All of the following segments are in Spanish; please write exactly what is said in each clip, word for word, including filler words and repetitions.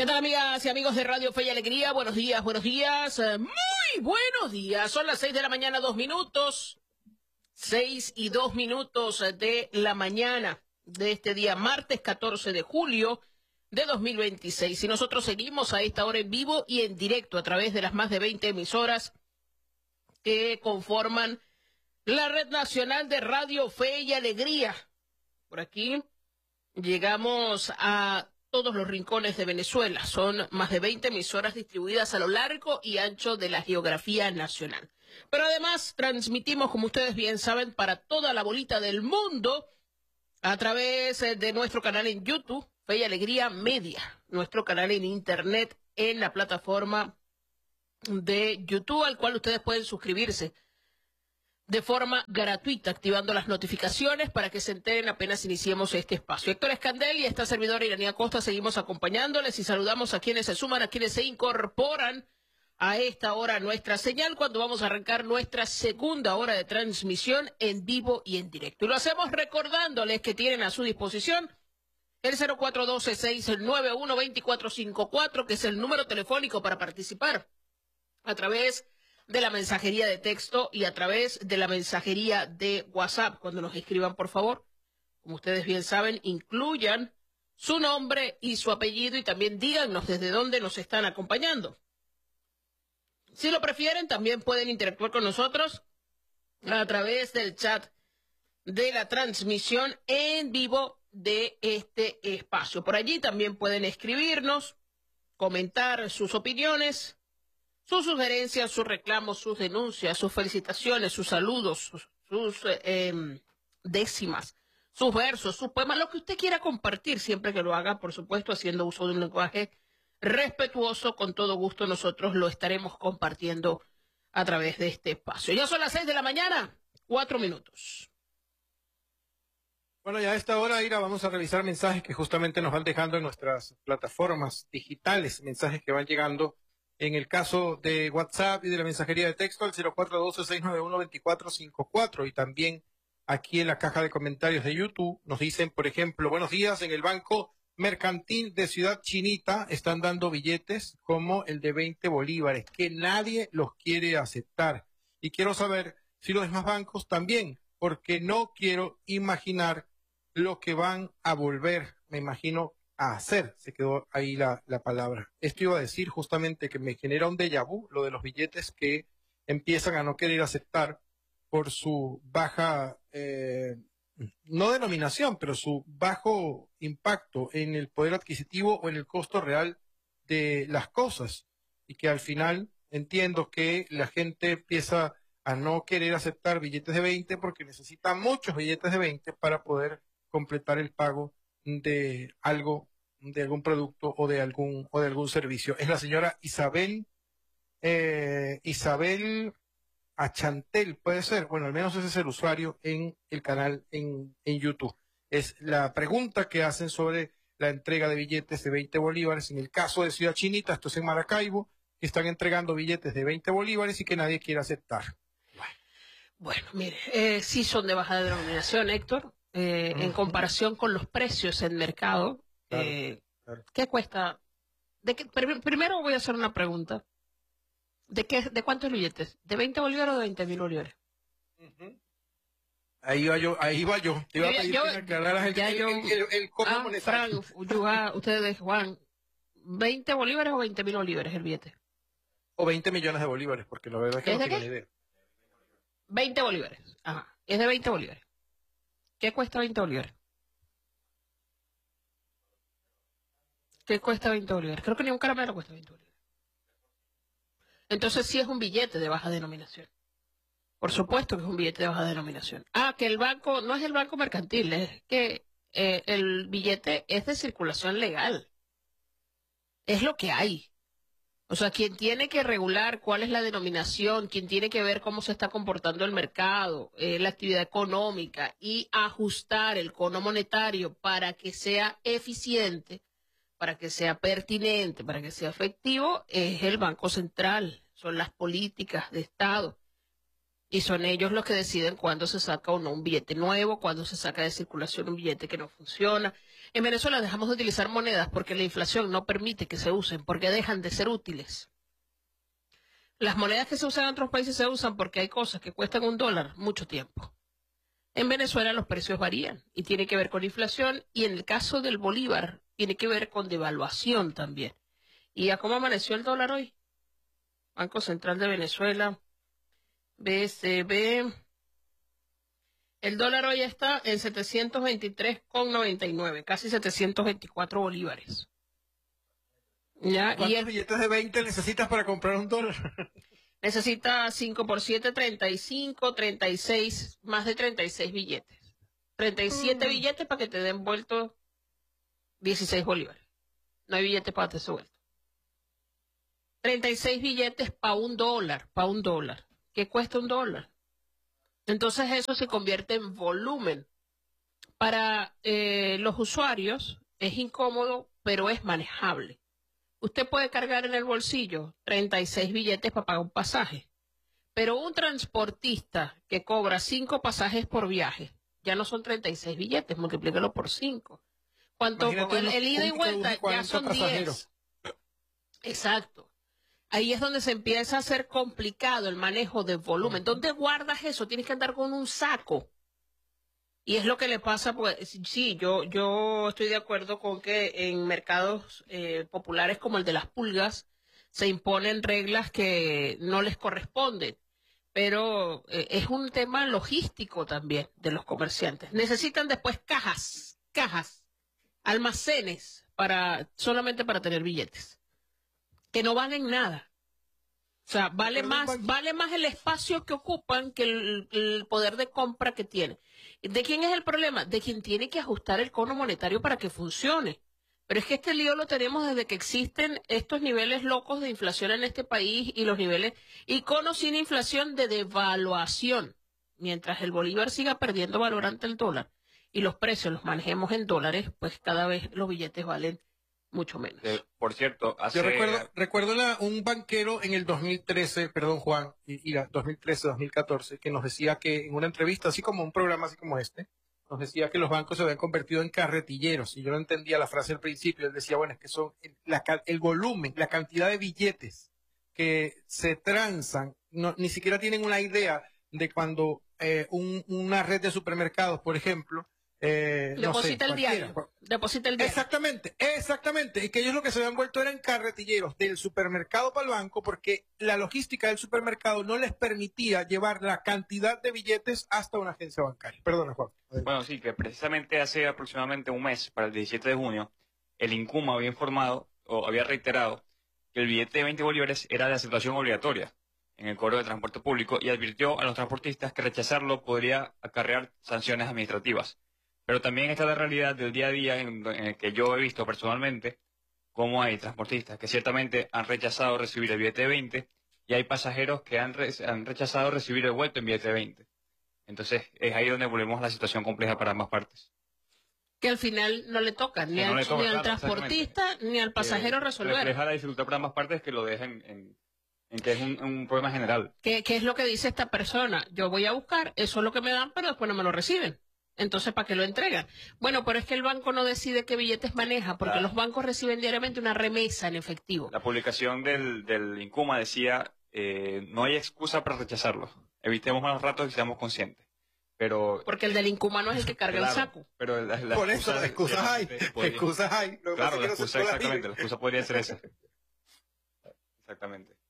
¿Qué tal, amigas y amigos de Radio Fe y Alegría? Buenos días, buenos días, eh, muy buenos días. Son las seis de la mañana, dos minutos. Seis y dos minutos de la mañana de este día, martes catorce de julio de dos mil veintiséis. Y nosotros seguimos a esta hora en vivo y en directo a través de las más de veinte emisoras que conforman la Red Nacional de Radio Fe y Alegría. Por aquí llegamos a todos los rincones de Venezuela. Son más de veinte emisoras distribuidas a lo largo y ancho de la geografía nacional. Pero además transmitimos, como ustedes bien saben, para toda la bolita del mundo a través de nuestro canal en YouTube, Fe y Alegría Media, nuestro canal en Internet en la plataforma de YouTube, al cual ustedes pueden suscribirse de forma gratuita, activando las notificaciones para que se enteren apenas iniciemos este espacio. Héctor Escandel y esta servidora Iranía Costa seguimos acompañándoles y saludamos a quienes se suman, a quienes se incorporan a esta hora nuestra señal cuando vamos a arrancar nuestra segunda hora de transmisión en vivo y en directo. Y lo hacemos recordándoles que tienen a su disposición el cero cuatro uno dos, seis nueve uno, dos cuatro cinco cuatro, que es el número telefónico para participar a través de la mensajería de texto y a través de la mensajería de WhatsApp. Cuando nos escriban, por favor, como ustedes bien saben, incluyan su nombre y su apellido y también díganos desde dónde nos están acompañando. Si lo prefieren, también pueden interactuar con nosotros a través del chat de la transmisión en vivo de este espacio. Por allí también pueden escribirnos, comentar sus opiniones, sus sugerencias, sus reclamos, sus denuncias, sus felicitaciones, sus saludos, sus, sus eh, décimas, sus versos, sus poemas, lo que usted quiera compartir, siempre que lo haga, por supuesto, haciendo uso de un lenguaje respetuoso. Con todo gusto nosotros lo estaremos compartiendo a través de este espacio. Ya son las seis de la mañana, cuatro minutos. Bueno, ya a esta hora, Ira, vamos a revisar mensajes que justamente nos van dejando en nuestras plataformas digitales, mensajes que van llegando en el caso de WhatsApp y de la mensajería de texto al cero cuatro uno dos, seis nueve uno, dos cuatro cinco cuatro, y también aquí en la caja de comentarios de YouTube nos dicen, por ejemplo, buenos días, en el Banco Mercantil de Ciudad Chinita están dando billetes como el de veinte bolívares, que nadie los quiere aceptar. Y quiero saber si los demás bancos también, porque no quiero imaginar lo que van a volver, me imagino, a hacer. Se quedó ahí la, la palabra. Esto iba a decir justamente que me genera un déjà vu, lo de los billetes que empiezan a no querer aceptar por su baja, eh, no denominación, pero su bajo impacto en el poder adquisitivo o en el costo real de las cosas. Y que al final entiendo que la gente empieza a no querer aceptar billetes de veinte porque necesita muchos billetes de veinte para poder completar el pago de algo, de algún producto o de algún o de algún servicio. Es la señora Isabel eh, Isabel Achantel, puede ser. Bueno, al menos ese es el usuario en el canal en, en YouTube. Es la pregunta que hacen sobre la entrega de billetes de veinte bolívares. En el caso de Ciudad Chinita, esto es en Maracaibo, que están entregando billetes de veinte bolívares y que nadie quiere aceptar. Bueno, bueno mire, eh, sí son de baja denominación, Héctor. Eh, uh-huh. En comparación con los precios en mercado, claro, eh, claro. ¿Qué cuesta? ¿De qué? Pr- primero voy a hacer una pregunta. ¿De qué? ¿De cuántos billetes? ¿De veinte bolívares o de veinte mil bolívares? Uh-huh. Ahí va yo, ahí va yo. Te iba a pedir yo, que me aclararas el, el, yo, el, el, el cobro ah, monetario. Frank, Yuga, ustedes, Juan, ¿veinte bolívares o veinte mil bolívares el billete? O veinte millones de bolívares, porque la verdad es que no tengo ni idea. veinte bolívares. Ajá, es de veinte bolívares. ¿Qué cuesta veinte bolívares? ¿Qué cuesta veinte bolívares? Creo que ni un caramelo cuesta veinte bolívares. Entonces sí es un billete de baja denominación. Por supuesto que es un billete de baja denominación. Ah, que el banco, no es el banco mercantil, es que eh, el billete es de circulación legal. Es lo que hay. O sea, quien tiene que regular cuál es la denominación, quien tiene que ver cómo se está comportando el mercado, eh, la actividad económica y ajustar el cono monetario para que sea eficiente, para que sea pertinente, para que sea efectivo, es el Banco Central. Son las políticas de Estado. Y son ellos los que deciden cuándo se saca o no un billete nuevo, cuándo se saca de circulación un billete que no funciona. En Venezuela dejamos de utilizar monedas porque la inflación no permite que se usen, porque dejan de ser útiles. Las monedas que se usan en otros países se usan porque hay cosas que cuestan un dólar mucho tiempo. En Venezuela los precios varían y tiene que ver con inflación, y en el caso del bolívar tiene que ver con devaluación también. ¿Y a cómo amaneció el dólar hoy? Banco Central de Venezuela, B C B. El dólar hoy está en setecientos veintitrés con noventa y nueve, casi setecientos veinticuatro bolívares. ¿Ya? ¿Cuántos Y el, billetes de veinte necesitas para comprar un dólar? necesita cinco por siete, treinta y cinco, treinta y seis, más de treinta y seis billetes. treinta y siete mm. billetes para que te den vuelto dieciséis bolívares. No hay billetes para darte vuelto. treinta y seis billetes para un dólar, para un dólar. ¿Qué cuesta un dólar? Entonces eso se convierte en volumen. Para eh, los usuarios es incómodo, pero es manejable. Usted puede cargar en el bolsillo treinta y seis billetes para pagar un pasaje, pero un transportista que cobra cinco pasajes por viaje, ya no son treinta y seis billetes, multiplícalo por cinco. ¿Cuánto? El, el ida y vuelta ya son diez. Exacto. Ahí es donde se empieza a hacer complicado el manejo de volumen. ¿Dónde guardas eso? Tienes que andar con un saco. Y es lo que le pasa, pues sí, yo, yo estoy de acuerdo con que en mercados eh, populares como el de las pulgas se imponen reglas que no les corresponden, pero eh, es un tema logístico también de los comerciantes. Necesitan después cajas, cajas, almacenes para solamente para tener billetes, que no valen nada. O sea, vale más, vale más el espacio que ocupan que el, el poder de compra que tienen. ¿De quién es el problema? De quien tiene que ajustar el cono monetario para que funcione. Pero es que este lío lo tenemos desde que existen estos niveles locos de inflación en este país y los niveles, y cono sin inflación de devaluación. Mientras el bolívar siga perdiendo valor ante el dólar y los precios los manejemos en dólares, pues cada vez los billetes valen mucho menos. Eh, por cierto, hace... Yo recuerdo, recuerdo una, un banquero en el dos mil trece, perdón Juan, y, y la dos mil trece, dos mil catorce, que nos decía que en una entrevista, así como un programa así como este, nos decía que los bancos se habían convertido en carretilleros, y yo no entendía la frase al principio. Él decía, bueno, es que son el, la, el volumen, la cantidad de billetes que se transan, no, ni siquiera tienen una idea de cuando eh, un, una red de supermercados, por ejemplo, Eh, deposita no sé, el diario. Deposita el diario. Exactamente, exactamente. Y que ellos lo que se habían vuelto eran carretilleros del supermercado para el banco, porque la logística del supermercado no les permitía llevar la cantidad de billetes hasta una agencia bancaria. Perdona, Juan. Bueno, sí, que precisamente hace aproximadamente un mes, para el diecisiete de junio, el INCUMA había informado, o había reiterado, que el billete de veinte bolívares era de aceptación obligatoria en el cobro de transporte público, y advirtió a los transportistas que rechazarlo podría acarrear sanciones administrativas. Pero también está la realidad del día a día en, en el que yo he visto personalmente cómo hay transportistas que ciertamente han rechazado recibir el billete de veinte, y hay pasajeros que han, re, han rechazado recibir el vuelto en billete de veinte. Entonces es ahí donde volvemos a la situación compleja para ambas partes. Que al final no le toca ni, al, no le toca, ni al claro, transportista ni al pasajero eh, resolver. Refleja la dificultad para ambas partes, que lo dejen en, en que es un, un problema general. ¿Qué, ¿Qué es lo que dice esta persona? Yo voy a buscar, eso es lo que me dan, pero después no me lo reciben. Entonces, ¿para qué lo entregan? Bueno, pero es que el banco no decide qué billetes maneja, porque claro, los bancos reciben diariamente una remesa en efectivo. La publicación del, del INCUMA decía, eh, no hay excusa para rechazarlo. Evitemos malos ratos y seamos conscientes. Pero, porque el del INCUMA no es el que carga claro, el saco. Pero la, la Por eso, las excusas hay. Podría, excusas hay. Lo claro, la excusa, no exactamente. La excusa podría ser esa. Exactamente.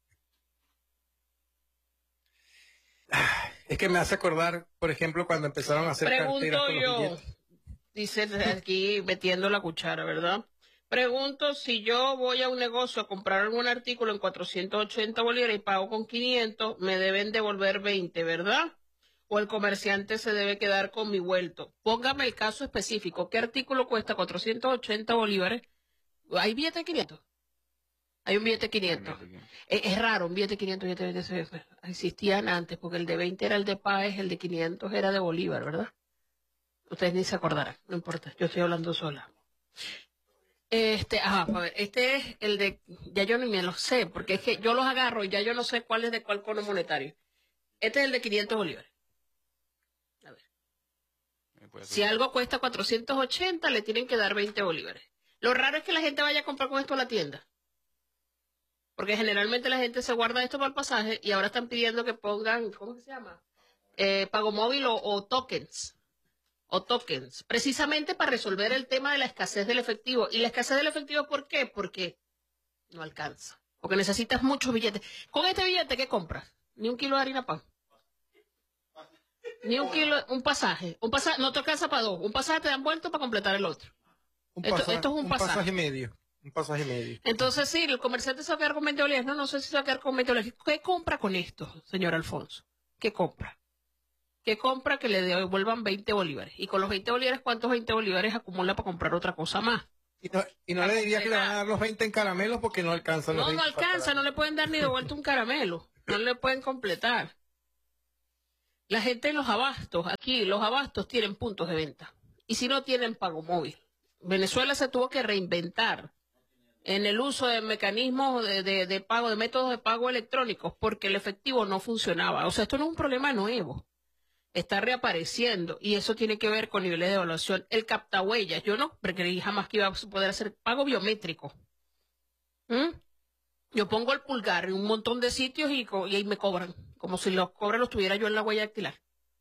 Es que me hace acordar, por ejemplo, cuando empezaron a hacer Pregunto carteras con yo, los billetes. Dice aquí metiendo la cuchara, ¿verdad? Pregunto, si yo voy a un negocio a comprar algún artículo en cuatrocientos ochenta bolívares y pago con quinientos, me deben devolver veinte, ¿verdad? O el comerciante se debe quedar con mi vuelto. Póngame el caso específico. ¿Qué artículo cuesta cuatrocientos ochenta bolívares? ¿Hay billete de quinientos? Hay un billete de quinientos. Es, es raro, un billete de quinientos, billete de veinte, existían antes, porque el de veinte era el de Páez, el de quinientos era de Bolívar, ¿verdad? Ustedes ni se acordarán, no importa, yo estoy hablando sola. Este, ajá, a ver, este es el de, ya yo ni me lo sé, porque es que yo los agarro y ya yo no sé cuál es de cuál cono monetario. Este es el de quinientos bolívares. A ver. puede Si algo cuesta cuatrocientos ochenta, le tienen que dar veinte bolívares. Lo raro es que la gente vaya a comprar con esto a la tienda. Porque generalmente la gente se guarda esto para el pasaje y ahora están pidiendo que pongan, ¿cómo se llama? Eh, pago móvil o, o tokens. O tokens. Precisamente para resolver el tema de la escasez del efectivo. ¿Y la escasez del efectivo por qué? Porque no alcanza. Porque necesitas muchos billetes. Con este billete, ¿qué compras? Ni un kilo de harina pan. Ni un kilo, un pasaje. Un pasaje no te alcanza para dos. Un pasaje te dan vuelto para completar el otro. Un Esto, pasaje, esto es un, un pasaje. pasaje medio. Un pasaje medio. Entonces, sí, el comerciante se va a quedar con veinte bolívares. No, no sé si se va a quedar con veinte bolívares. ¿Qué compra con esto, señor Alfonso? ¿Qué compra? ¿Qué compra que le devuelvan veinte bolívares? Y con los veinte bolívares, ¿cuántos veinte bolívares acumula para comprar otra cosa más? Y no, y no le diría que le van a dar los veinte en caramelos porque no alcanzan los No, no veinte. alcanza, no le pueden dar ni de vuelta un caramelo. No le pueden completar. La gente en los abastos, aquí los abastos tienen puntos de venta. Y si no tienen pago móvil. Venezuela se tuvo que reinventar en el uso de mecanismos de, de, de pago, de métodos de pago electrónicos, porque el efectivo no funcionaba. O sea, esto no es un problema nuevo. Está reapareciendo y eso tiene que ver con niveles de evaluación. El captahuellas, yo no creí jamás que iba a poder hacer pago biométrico. ¿Mm? Yo pongo el pulgar en un montón de sitios y, y ahí me cobran, como si los cobran los tuviera yo en la huella dactilar.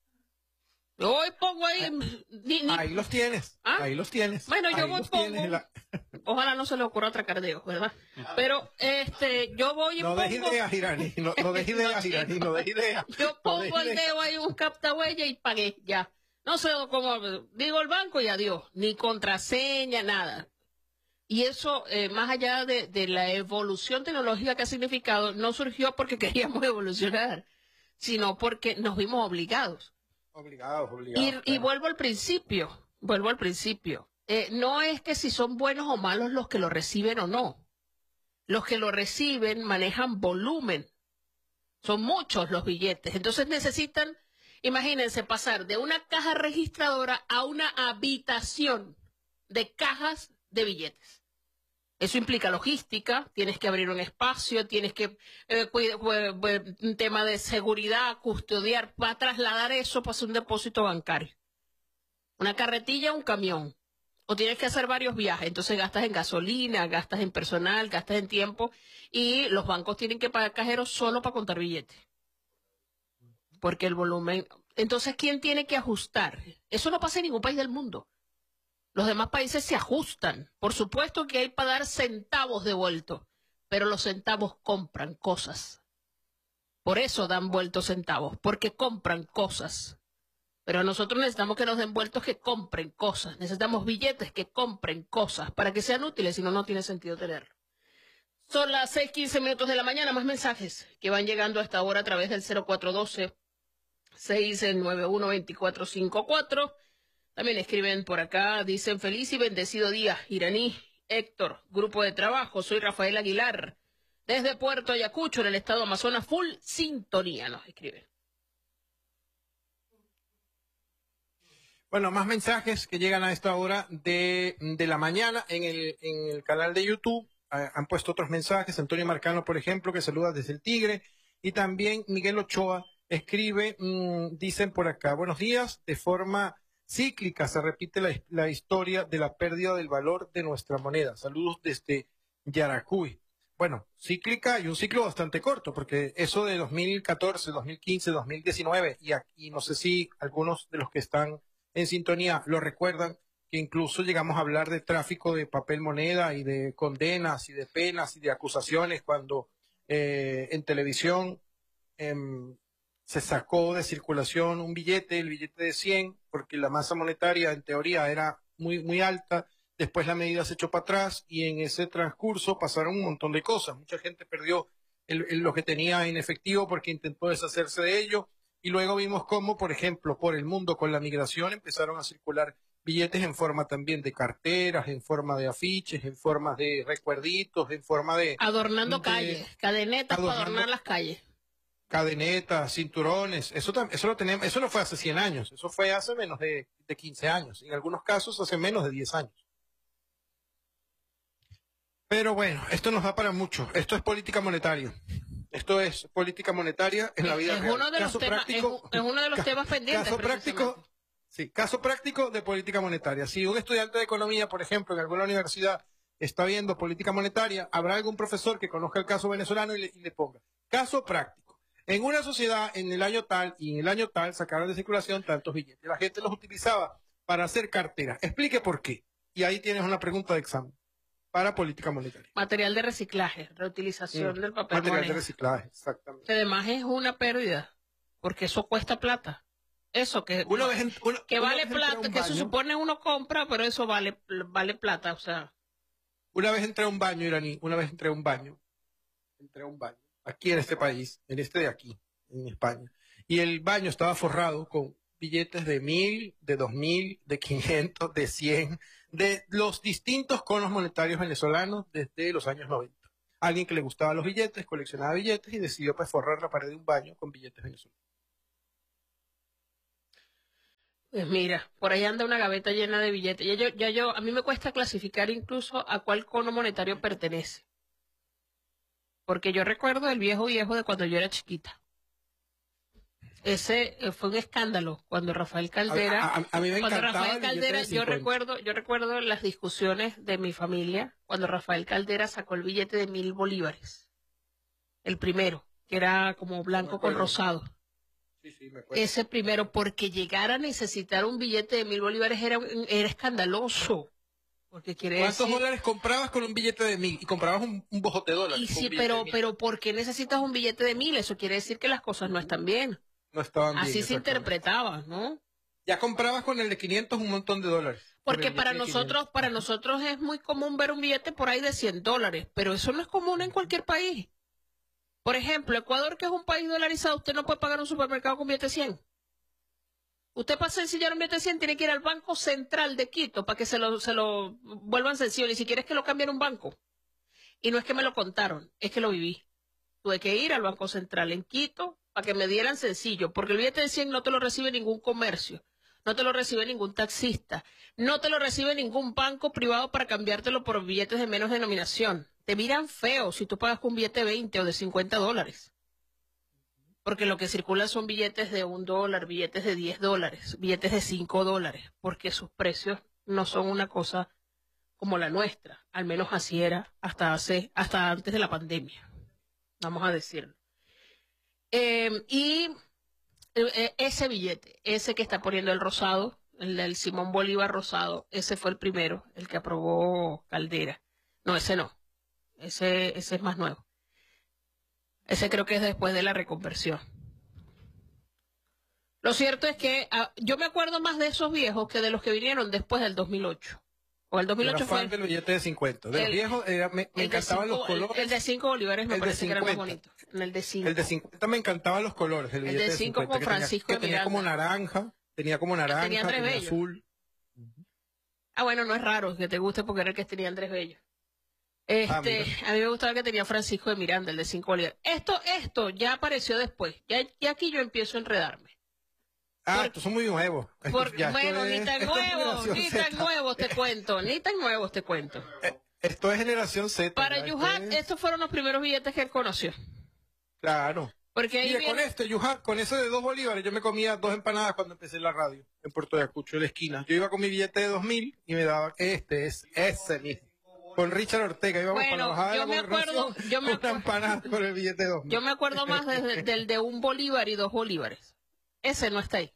Yo hoy pongo ahí... Ni, ni... Ahí los tienes, ¿Ah? ahí los tienes. Bueno, yo ahí voy los pongo... tienes, la... Ojalá no se le ocurra atracar dedos, ¿verdad? Pero este, yo voy y no pongo... No des ideas, Irani, no, no des ideas, Irani, no des ideas. Yo pongo no el dedo ahí, un captahuella y pagué, ya. No sé cómo... Digo el banco y adiós. Ni contraseña, nada. Y eso, eh, más allá de, de la evolución tecnológica que ha significado, no surgió porque queríamos evolucionar, sino porque nos vimos obligados. Obligados, obligados. Y, claro. y vuelvo al principio, vuelvo al principio. Eh, no es que si son buenos o malos los que lo reciben o no. Los que lo reciben manejan volumen. Son muchos los billetes. Entonces necesitan, imagínense, pasar de una caja registradora a una habitación de cajas de billetes. Eso implica logística, tienes que abrir un espacio, tienes que, eh, un tema de seguridad, custodiar, para trasladar eso para hacer un depósito bancario. Una carretilla, un camión. O tienes que hacer varios viajes, entonces gastas en gasolina, gastas en personal, gastas en tiempo, y los bancos tienen que pagar cajeros solo para contar billetes. Porque el volumen... Entonces, ¿quién tiene que ajustar? Eso no pasa en ningún país del mundo. Los demás países se ajustan. Por supuesto que hay para dar centavos de vuelto, pero los centavos compran cosas. Por eso dan vueltos centavos, porque compran cosas. Pero nosotros necesitamos que nos den vueltos que compren cosas. Necesitamos billetes que compren cosas para que sean útiles, si no, no tiene sentido tenerlo. Son las seis quince minutos de la mañana, más mensajes que van llegando a esta hora a través del cero cuatro uno dos, seis nueve uno, dos cuatro cinco cuatro. También escriben por acá, dicen feliz y bendecido día, Iraní, Héctor, grupo de trabajo, soy Rafael Aguilar, desde Puerto Ayacucho, en el estado Amazonas, full sintonía, nos escriben. Bueno, más mensajes que llegan a esta hora de, de la mañana en el, en el canal de YouTube. Eh, han puesto otros mensajes. Antonio Marcano, por ejemplo, que saluda desde el Tigre. Y también Miguel Ochoa escribe, mmm, dicen por acá, buenos días, de forma cíclica se repite la, la historia de la pérdida del valor de nuestra moneda. Saludos desde Yaracuy. Bueno, cíclica y un ciclo bastante corto, porque eso de dos mil catorce, dos mil quince, dos mil diecinueve, y aquí no sé si algunos de los que están en sintonía lo recuerdan, que incluso llegamos a hablar de tráfico de papel moneda y de condenas y de penas y de acusaciones cuando eh, en televisión eh, se sacó de circulación un billete, el billete de cien, porque la masa monetaria en teoría era muy, muy alta. Después la medida se echó para atrás y en ese transcurso pasaron un montón de cosas. Mucha gente perdió el, el, lo que tenía en efectivo porque intentó deshacerse de ello. Y luego vimos cómo, por ejemplo, por el mundo con la migración empezaron a circular billetes en forma también de carteras, en forma de afiches, en forma de recuerditos, en forma de... Adornando de, calles, cadenetas adornando, para adornar las calles. Cadenetas, cinturones, eso, eso, lo tenemos, eso no fue hace cien años, eso fue hace menos de, de quince años, en algunos casos hace menos de diez años. Pero bueno, esto nos da para mucho, esto es política monetaria. Esto es política monetaria en la vida es real. Uno de los caso temas, práctico, es, es uno de los ca, temas pendientes. Caso práctico, Sí, caso práctico de política monetaria. Si un estudiante de economía, por ejemplo, en alguna universidad está viendo política monetaria, habrá algún profesor que conozca el caso venezolano y le, y le ponga. Caso práctico. En una sociedad, en el año tal y en el año tal, sacaron de circulación tantos billetes. La gente los utilizaba para hacer carteras. Explique por qué. Y ahí tienes una pregunta de examen para política monetaria. Material de reciclaje, reutilización Mm, del papel Material moneda. de reciclaje, exactamente. Que además es una pérdida, porque eso cuesta plata. Eso que, Una vez en- una- que una vale vez entré a un plata, que se baño- supone uno compra, pero eso vale, vale plata, o sea. Una vez entré a un baño, Iraní, una vez entré a un baño, entré a un baño, aquí en este país, en este de aquí, en España, y el baño estaba forrado con billetes de mil, de dos mil, de quinientos, de cien, de los distintos conos monetarios venezolanos desde los años noventa. Alguien que le gustaba los billetes, coleccionaba billetes y decidió pues forrar la pared de un baño con billetes venezolanos. Pues mira, por ahí anda una gaveta llena de billetes. Ya yo, ya yo, a mí me cuesta clasificar incluso a cuál cono monetario pertenece. Porque yo recuerdo el viejo viejo de cuando yo era chiquita. Ese eh, fue un escándalo cuando Rafael Caldera, A, a- a mí me cuando encantaba Rafael el billete Caldera, de yo cincuenta. recuerdo, yo recuerdo las discusiones de mi familia cuando Rafael Caldera sacó el billete de mil bolívares. El primero, que era como blanco con acuerdo. rosado. Sí, sí, me acuerdo. Ese primero, porque llegar a necesitar un billete de mil bolívares era, era escandaloso. Porque quiere ¿Cuántos decir... dólares comprabas con un billete de mil? Y comprabas un, un bojote de dólares. Y con un sí, billete pero, de mil. pero ¿por qué necesitas un billete de mil? Eso quiere decir que las cosas no están bien. No estaban bien. Así se exactamente. interpretaba, ¿no? Ya comprabas con el de quinientos un montón de dólares. Con Porque el para billete de nosotros, quinientos. para nosotros es muy común ver un billete por ahí de cien dólares, pero eso no es común en cualquier país. Por ejemplo, Ecuador, que es un país dolarizado, usted no puede pagar un supermercado con billete de cien. Usted para sencillar un billete de cien tiene que ir al Banco Central de Quito para que se lo, se lo vuelvan sencillo, ni siquiera es que lo cambien a un banco. Y no es que me lo contaron, es que lo viví. Tuve que ir al Banco Central en Quito para que me dieran sencillo, porque el billete de cien no te lo recibe ningún comercio, no te lo recibe ningún taxista, no te lo recibe ningún banco privado para cambiártelo por billetes de menos denominación. Te miran feo si tú pagas con un billete de veinte o de cincuenta dólares. Porque lo que circula son billetes de un dólar, billetes de diez dólares, billetes de cinco dólares, porque sus precios no son una cosa como la nuestra. Al menos así era hasta hace, hasta antes de la pandemia. Vamos a decirlo. Eh, y eh, ese billete, ese que está poniendo el rosado, el del Simón Bolívar rosado, ese fue el primero, el que aprobó Caldera. No, ese no. Ese, ese es más nuevo. Ese creo que es después de la reconversión. Lo cierto es que ah, yo me acuerdo más de esos viejos que de los que vinieron después del dos mil ocho. O el dos mil Yo ocho era fue... fan del billete de cincuenta. De el- los viejos era- me, me el de encantaban cinco- los colores. El, el de cinco bolívares me El de parece que era más cincuenta. bonito. En el de cinco. El de cincuenta me encantaban los colores. El, El billete de cinco cincuenta, con que tenía- Francisco que de tenía como Miranda. naranja, tenía como naranja, Tenía Andrés tenía Bello. azul. Ah, bueno, no es raro que te guste porque era el que tenía Andrés Bello. Este, Ah, mira. a mí me gustaba el que tenía Francisco de Miranda, el de cinco bolívares. Esto, esto ya apareció después. Ya, ya aquí yo empiezo a enredarme. Ah, Por- estos son muy nuevos. Estos- Por- ya, esto bueno, ni es- tan esto es nuevos, generación ni tan Z. nuevos te cuento, ni tan nuevos te cuento. Eh, Esto es generación Z. Para ya, esto Yuhat, es- estos fueron los primeros billetes que él conoció. Claro. Porque ahí Mire, con viene- este, Yuhat, con ese de dos bolívares, yo me comía dos empanadas cuando empecé la radio en Puerto Ayacucho, en la esquina. Yo iba con mi billete de dos mil y me daba este, es ese mismo. Con Richard Ortega, íbamos Bueno, para la bajada de yo la me acuerdo- Gobernación yo me con una acuerdo- empanada con el billete de dos mil. yo me acuerdo más de- del de un bolívar y dos bolívares. Ese no está ahí.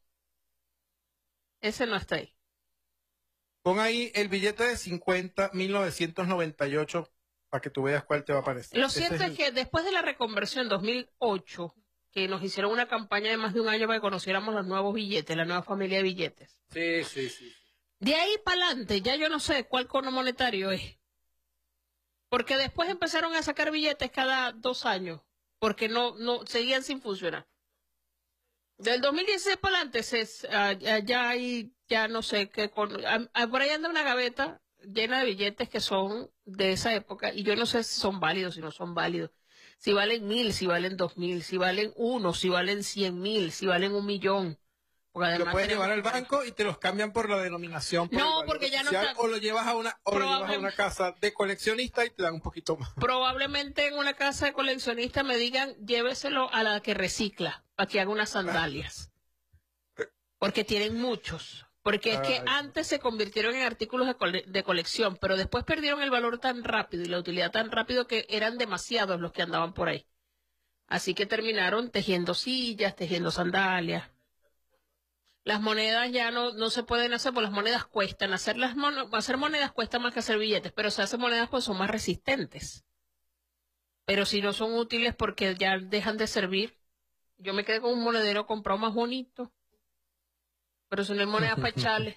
Ese no está ahí. Pon ahí el billete de cincuenta, mil novecientos noventa y ocho, para que tú veas cuál te va a aparecer. Lo Ese cierto es el- que después de la reconversión en dos mil ocho, que nos hicieron una campaña de más de un año para que conociéramos los nuevos billetes, la nueva familia de billetes. Sí, sí, sí. De ahí para adelante, ya yo no sé cuál cono monetario es. Porque después empezaron a sacar billetes cada dos años, porque no, no seguían sin funcionar. Del dos mil dieciséis para adelante, se, ah, ya ya hay, ya no sé qué, con, ah, ah, por ahí anda una gaveta llena de billetes que son de esa época, y yo no sé si son válidos, si no son válidos. Si valen mil, si valen dos mil, si valen uno, si valen cien mil, si valen un millón. Porque Lo además puedes tenemos- llevar al banco y te los cambian por la denominación. por No, el valor porque ya no oficial, está- O lo llevas a una, o lo llevas a Probable- una casa de coleccionista y te dan un poquito más. Probablemente en una casa de coleccionista me digan, lléveselo a la que recicla, para que haga unas sandalias. porque tienen muchos. Porque es que Ay, antes se convirtieron en artículos de, cole de colección, pero después perdieron el valor tan rápido y la utilidad tan rápido que eran demasiados los que andaban por ahí. Así que terminaron tejiendo sillas, tejiendo sandalias. Las monedas ya no, no se pueden hacer, porque las monedas cuestan. Hacer, las mon hacer monedas cuesta más que hacer billetes, pero se hacen monedas pues son más resistentes. Pero si no son útiles porque ya dejan de servir. Yo me quedé con un monedero comprado más bonito. Pero si no hay moneda para echarle,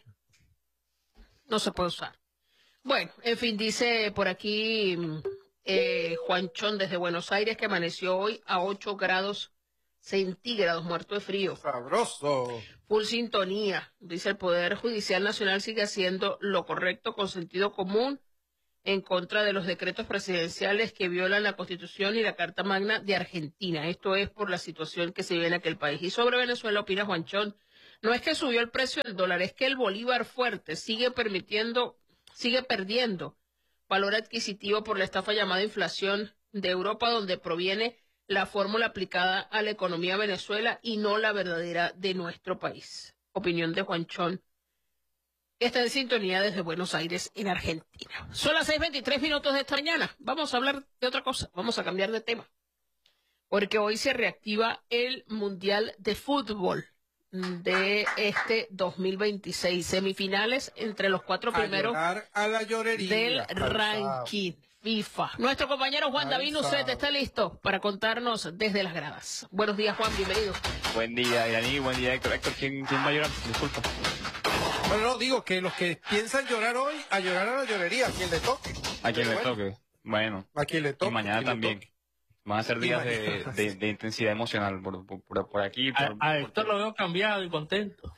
no se puede usar. Bueno, en fin, dice por aquí eh, Juanchón desde Buenos Aires que amaneció hoy a ocho grados centígrados, muerto de frío. sabroso. Full sintonía. Dice el Poder Judicial Nacional sigue haciendo lo correcto con sentido común en contra de los decretos presidenciales que violan la Constitución y la Carta Magna de Argentina. Esto es por la situación que se vive en aquel país. Y sobre Venezuela opina Juanchón. No es que subió el precio del dólar, es que el bolívar fuerte sigue permitiendo, sigue perdiendo valor adquisitivo por la estafa llamada inflación de Europa, donde proviene la fórmula aplicada a la economía de Venezuela y no la verdadera de nuestro país. Opinión de Juanchón. Está en sintonía desde Buenos Aires, en Argentina. Son las seis veintitrés minutos de esta mañana. Vamos a hablar de otra cosa, vamos a cambiar de tema. Porque hoy se reactiva el Mundial de Fútbol de este dos mil veintiséis, semifinales entre los cuatro primeros a a la del ranking FIFA. Nuestro compañero Juan David Nucet está listo para contarnos desde las gradas. Buenos días, Juan, bienvenido. Buen día, Iraní, buen día, Héctor. Héctor, ¿quién, quién va a llorar? Disculpa. Bueno, no, digo que los que piensan llorar hoy, a llorar a la llorería, a quien le toque. A quien le bueno, toque. Bueno. A quien le toque. Y mañana también. Van a ser días de, de, de intensidad emocional por, por, por aquí. Por, a, a Héctor lo veo cambiado y contento.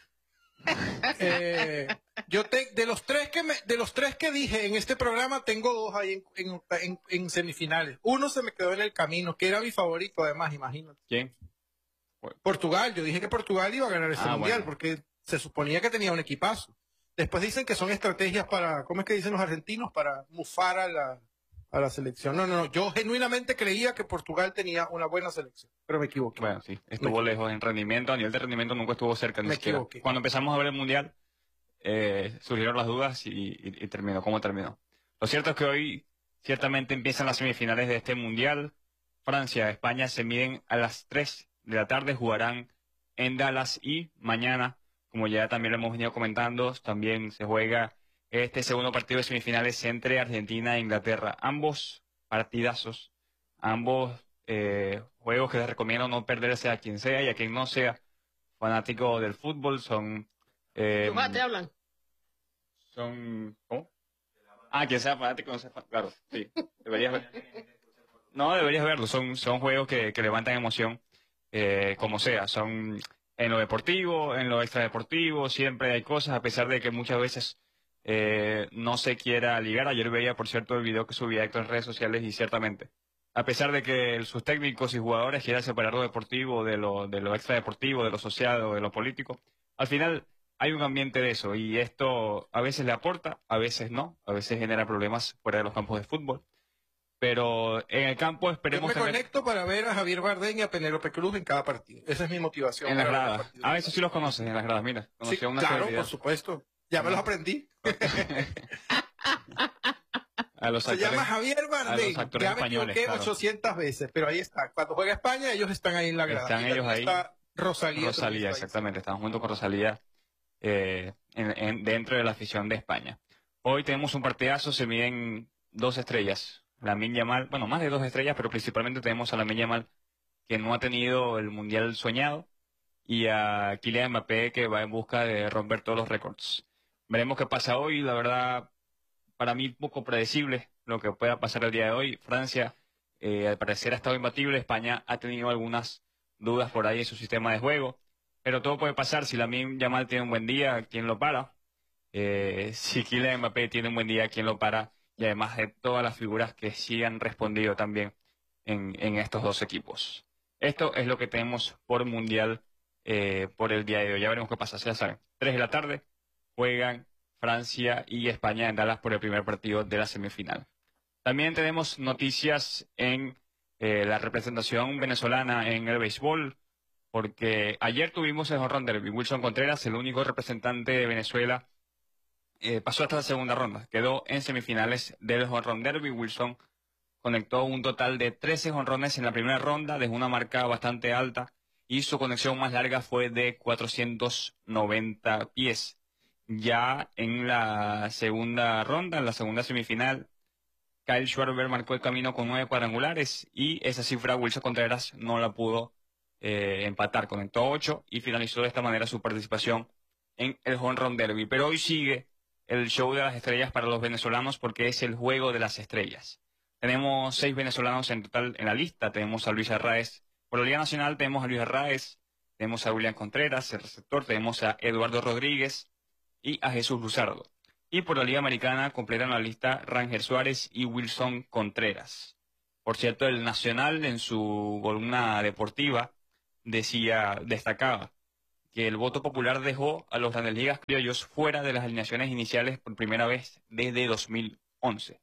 Eh, yo te, de los tres que me, de los tres que dije en este programa tengo dos ahí en, en, en, en semifinales. Uno se me quedó en el camino, que era mi favorito además, imagínate. ¿Quién? Portugal. Yo dije que Portugal iba a ganar ese Ah, mundial bueno. porque se suponía que tenía un equipazo. Después dicen que son estrategias para, ¿cómo es que dicen los argentinos? Para mufar a la a la selección. No, no, no. Yo genuinamente creía que Portugal tenía una buena selección, pero me equivoqué. Bueno, sí, estuvo lejos en rendimiento, a nivel de rendimiento nunca estuvo cerca ni Me siquiera. equivoqué. Cuando empezamos a ver el Mundial, eh, surgieron las dudas y, y, y terminó como terminó. Lo cierto es que hoy ciertamente empiezan las semifinales de este Mundial. Francia, España se miden a las tres de la tarde, jugarán en Dallas y mañana, como ya también lo hemos venido comentando, también se juega este segundo partido de semifinales entre Argentina e Inglaterra. Ambos partidazos, ambos eh, juegos que les recomiendo no perderse a quien sea y a quien no sea fanático del fútbol. Son... Eh, ¿Te hablan? Son... ¿Cómo? Ah, quien sea fanático, no sea fanático. Claro, sí. Deberías ver. No, deberías verlo. Son, son juegos que, que levantan emoción, eh, como sea. Son en lo deportivo, en lo extradeportivo, siempre hay cosas, a pesar de que muchas veces eh, no se quiera ligar. Ayer veía, por cierto, el video que subía Héctor en redes sociales y ciertamente, a pesar de que sus técnicos y jugadores quieran separar lo deportivo de lo, de lo extradeportivo, de lo social o de lo político, al final hay un ambiente de eso y esto a veces le aporta, a veces no, a veces genera problemas fuera de los campos de fútbol. Pero en el campo esperemos... Yo me conecto para ver a Javier Bardem y a Penélope Cruz en cada partido. Esa es mi motivación. En las para ver gradas. los partidos. Ah, eso sí los conoces, en las gradas, mira. Conocí Sí, a una claro, celebridad. por supuesto. Ya me los aprendí. A los Se actores, llama Javier a Bardem. los actores Ya me españoles, equivoqué claro. ochocientas veces, pero ahí está. Cuando juega España, ellos están ahí en la grada. Están Y ellos también ahí. Está Rosalía. Rosalía, también está ahí. exactamente. Estamos junto con Rosalía eh, en, en- dentro de la afición de España. Hoy tenemos un partidazo, se miden dos estrellas. Lamine Yamal, bueno, más de dos estrellas, pero principalmente tenemos a Lamine Yamal, que no ha tenido el mundial soñado, y a Kylian Mbappé, que va en busca de romper todos los récords. Veremos qué pasa hoy. La verdad, para mí, poco predecible lo que pueda pasar el día de hoy. Francia, eh, al parecer, ha estado imbatible. España ha tenido algunas dudas por ahí en su sistema de juego. Pero todo puede pasar. Si Lamine Yamal tiene un buen día, ¿quién lo para? Eh, si Kylian Mbappé tiene un buen día, ¿quién lo para? Y además de todas las figuras que sí han respondido también en, en estos dos equipos. Esto es lo que tenemos por Mundial eh, por el día de hoy. Ya veremos qué pasa. Ya saben, tres de la tarde juegan Francia y España en Dallas por el primer partido de la semifinal. También tenemos noticias en eh, la representación venezolana en el béisbol. porque ayer tuvimos el jonrón derby. Wilson Contreras, el único representante de Venezuela, eh, pasó hasta la segunda ronda. Quedó en semifinales del jonrón derby. Wilson conectó un total de trece jonrones en la primera ronda, dejó una marca bastante alta y su conexión más larga fue de cuatrocientos noventa pies. Ya en la segunda ronda, en la segunda semifinal, Kyle Schwarber marcó el camino con nueve cuadrangulares y esa cifra Wilson Contreras no la pudo eh, empatar. Conectó ocho y finalizó de esta manera su participación en el Home Run Derby. Pero hoy sigue el show de las estrellas para los venezolanos porque es el juego de las estrellas. Tenemos seis venezolanos en total en la lista. Tenemos a Luis Arraez. Por la Liga Nacional tenemos a Luis Arraez, tenemos a William Contreras, el receptor, tenemos a Eduardo Rodríguez y a Jesús Luzardo. Y por la Liga Americana completan la lista Ranger Suárez y Wilson Contreras. Por cierto, el Nacional en su columna deportiva decía, destacaba que el voto popular dejó a los Grandes Ligas criollos fuera de las alineaciones iniciales por primera vez desde dos mil once.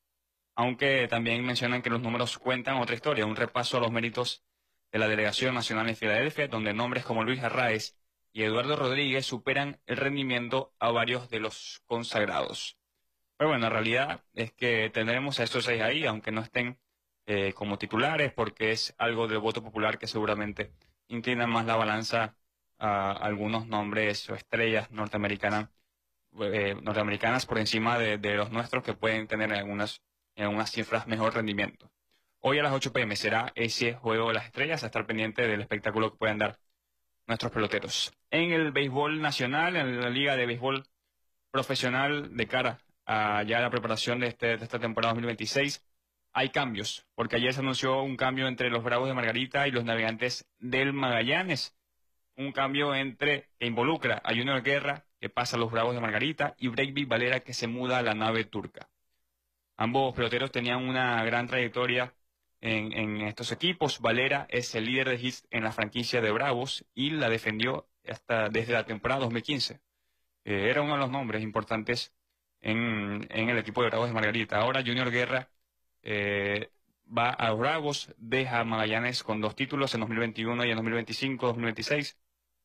Aunque también mencionan que los números cuentan otra historia, un repaso a los méritos de la Delegación Nacional en Filadelfia, donde nombres como Luis Arraez y Eduardo Rodríguez superan el rendimiento a varios de los consagrados. Pero bueno, la realidad es que tendremos a estos seis ahí, aunque no estén eh, como titulares, porque es algo del voto popular que seguramente inclina más la balanza a algunos nombres o estrellas norteamericanas, eh, norteamericanas por encima de, de los nuestros que pueden tener algunas, en algunas cifras mejor rendimiento. Hoy a las ocho pe eme será ese juego de las estrellas, a estar pendiente del espectáculo que puedan dar nuestros peloteros. En el béisbol nacional, en la Liga de Béisbol Profesional de cara a ya la preparación de, este, de esta temporada dos mil veintiséis, hay cambios, porque ayer se anunció un cambio entre los Bravos de Margarita y los Navegantes del Magallanes. Un cambio entre que involucra a Junior Guerra, que pasa a los Bravos de Margarita, y Breivik Valera, que se muda a la nave turca. Ambos peloteros tenían una gran trayectoria en, en estos equipos. Valera es el líder de hits en la franquicia de Bravos y la defendió hasta desde la temporada dos mil quince. Eh, era uno de los nombres importantes en, en el equipo de Bravos de Margarita. Ahora Junior Guerra eh, va a los Bravos, deja a Magallanes con dos títulos en dos mil veintiuno y en dos mil veinticinco dos mil veintiséis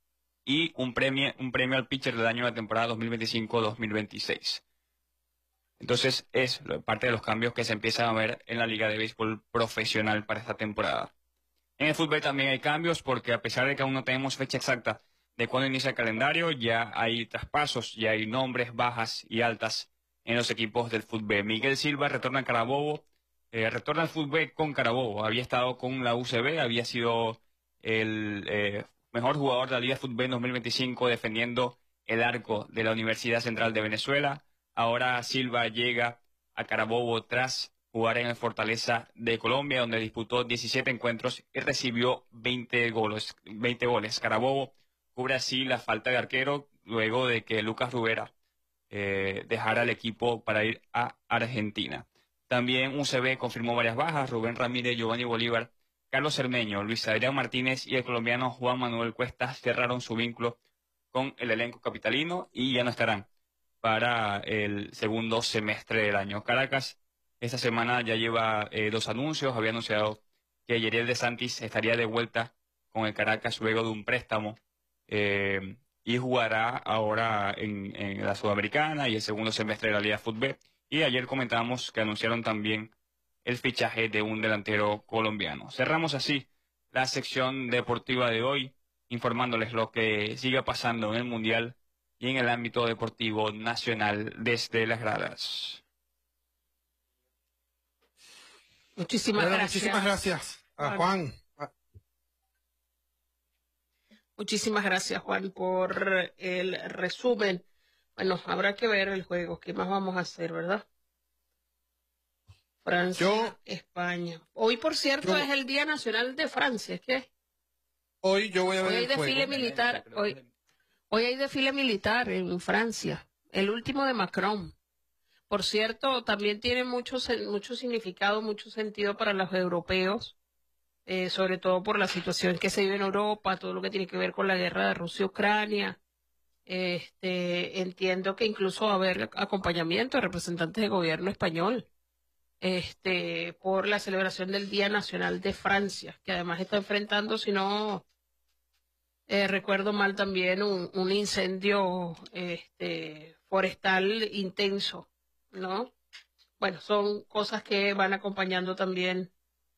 y un premio, un premio al pitcher del año de la temporada dos mil veinticinco dos mil veintiséis. Entonces es parte de los cambios que se empiezan a ver en la Liga de Béisbol Profesional para esta temporada. En el fútbol también hay cambios porque a pesar de que aún no tenemos fecha exacta de cuándo inicia el calendario, ya hay traspasos, ya hay nombres bajas y altas en los equipos del fútbol. Miguel Silva retorna a Carabobo, eh, retorna al fútbol con Carabobo. Había estado con la U C B, había sido el eh, mejor jugador de la Liga de Fútbol en dos mil veinticinco defendiendo el arco de la Universidad Central de Venezuela. Ahora Silva llega a Carabobo tras jugar en el Fortaleza de Colombia, donde disputó diecisiete encuentros y recibió veinte goles. veinte goles. Carabobo cubre así la falta de arquero luego de que Lucas Rubera eh, dejara el equipo para ir a Argentina. También U C B confirmó varias bajas: Rubén Ramírez, Giovanni Bolívar, Carlos Cermeño, Luis Adrián Martínez y el colombiano Juan Manuel Cuesta cerraron su vínculo con el elenco capitalino y ya no estarán para el segundo semestre del año. Caracas esta semana ya lleva eh, dos anuncios. Había anunciado que Yeriel de Santis estaría de vuelta con el Caracas luego de un préstamo eh, y jugará ahora en, en la Sudamericana y el segundo semestre de la Liga de Fútbol. Y ayer comentábamos que anunciaron también el fichaje de un delantero colombiano. Cerramos así la sección deportiva de hoy, informándoles lo que sigue pasando en el Mundial y en el ámbito deportivo nacional desde las gradas. Muchísimas Bueno, gracias. muchísimas gracias a Juan. Muchísimas gracias, Juan, por el resumen. Bueno, habrá que ver el juego. ¿Qué más vamos a hacer, verdad? Francia, Yo- España. Hoy, por cierto, yo- es el Día Nacional de Francia. ¿Qué? Hoy yo voy a Hoy ver hay el desfile juego. militar. Hoy, hoy hay desfile militar en Francia. El último de Macron. Por cierto, también tiene mucho, sen- mucho significado, mucho sentido para los europeos, eh, sobre todo por la situación que se vive en Europa, todo lo que tiene que ver con la guerra de Rusia-Ucrania. Este, entiendo que incluso va a haber acompañamiento de representantes del gobierno español, este, por la celebración del Día Nacional de Francia, que además está enfrentando, si no, Eh, recuerdo mal también un, un incendio este, forestal intenso, ¿no? Bueno, son cosas que van acompañando también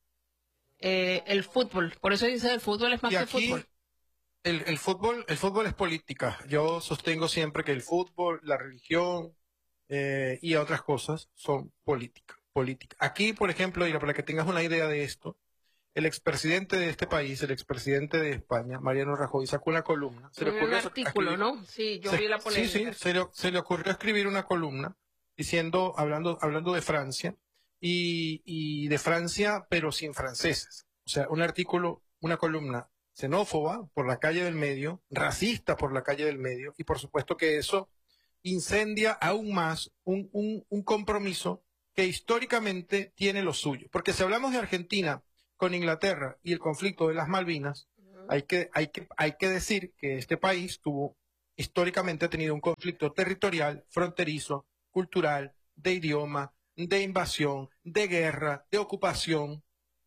eh, el fútbol. Por eso dice el fútbol es más Y que aquí fútbol. el, el fútbol, el fútbol es política. Yo sostengo siempre que el fútbol, la religión eh, y otras cosas son política, política. Aquí, por ejemplo, y para que tengas una idea de esto, el expresidente de este país, el expresidente de España, Mariano Rajoy, sacó una columna. Se le Un ocurrió artículo, escribir- ¿no? Sí, yo se- vi la sí, sí, polémica. se le, se le ocurrió escribir una columna diciendo, hablando, hablando de Francia y, y de Francia, pero sin franceses. O sea, un artículo, una columna xenófoba por la calle del medio, racista por la calle del medio, y por supuesto que eso incendia aún más un, un, un compromiso que históricamente tiene lo suyo. Porque si hablamos de Argentina con Inglaterra y el conflicto de las Malvinas, hay que, hay que, hay que decir que este país tuvo, históricamente ha tenido un conflicto territorial, fronterizo, cultural, de idioma, de invasión, de guerra, de ocupación.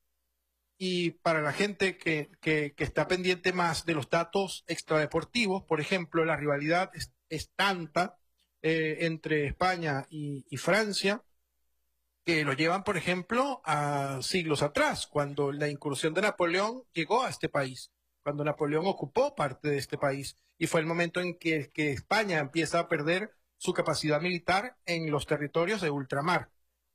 Y para la gente que, que, que está pendiente más de los datos extradeportivos, por ejemplo, la rivalidad es, es tanta eh, entre España y, y Francia, que lo llevan, por ejemplo, a siglos atrás, cuando la incursión de Napoleón llegó a este país, cuando Napoleón ocupó parte de este país, y fue el momento en que, que España empieza a perder su capacidad militar en los territorios de ultramar.